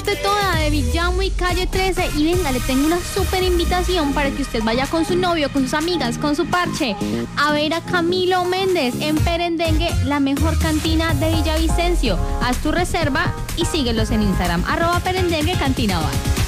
De toda de Villamo y Calle 13 y venga, le tengo una súper invitación para que usted vaya con su novio, con sus amigas, con su parche a ver a Camilo Méndez en Perendengue, la mejor cantina de Villavicencio. Haz tu reserva y síguelos en Instagram @Perendengue Cantina Bar.